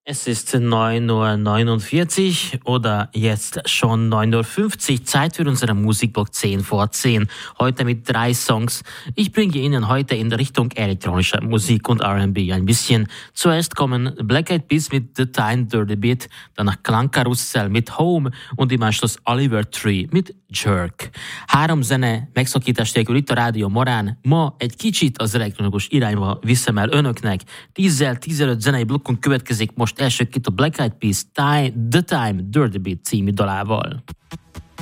Es ist 9:49 Uhr oder jetzt schon 9:50 Uhr. Zeit für unseren Musikblock 10 vor 10. Heute mit 3 Songs. Ich bringe Ihnen heute in Richtung elektronischer Musik und R&B ein bisschen. Zuerst kommen Black Eyed Peas mit The Time Dirty Beat, danach Klangkarussell mit Home und im Anschluss Oliver Tree mit Jerk. 3 zene megszakítás itt a Rádió Morán. Ma egy kicsit az elektronikus irányba viszem el önöknek. 10-15 zenei blokkon következik most elsőként a Black Eyed Peas The Time Dirty Beat című dalával.